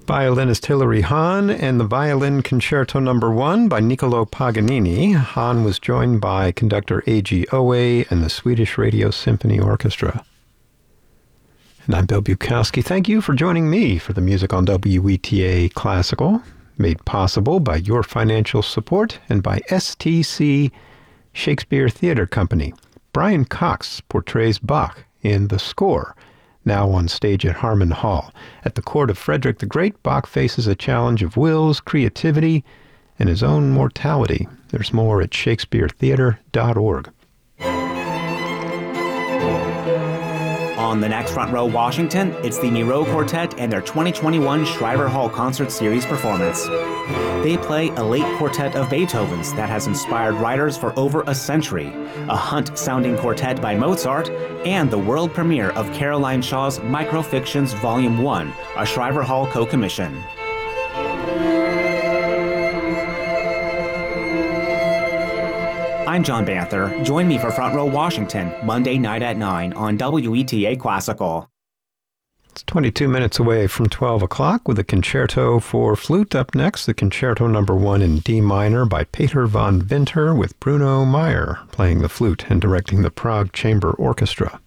violinist Hilary Hahn and the Violin Concerto No. 1 by Niccolo Paganini. Hahn was joined by conductor A.G. Owe and the Swedish Radio Symphony Orchestra. And I'm Bill Bukowski. Thank you for joining me for the music on WETA Classical, made possible by your financial support and by STC Shakespeare Theatre Company. Brian Cox portrays Bach in The Score, now on stage at Harmon Hall. At the court of Frederick the Great, Bach faces a challenge of wills, creativity, and his own mortality. There's more at shakespearetheatre.org. On the next Front Row Washington, it's the Miro Quartet and their 2021 Shriver Hall Concert Series performance. They play a late quartet of Beethoven's that has inspired writers for over a century, a Hunt-sounding quartet by Mozart, and the world premiere of Caroline Shaw's Microfictions Volume 1, a Shriver Hall co-commission. I'm John Banther. Join me for Front Row Washington, Monday night at 9 on WETA Classical. It's 22 minutes away from 12 o'clock with a concerto for flute. Up next, the Concerto No. 1 in D minor by Peter von Winter with Bruno Meyer playing the flute and directing the Prague Chamber Orchestra.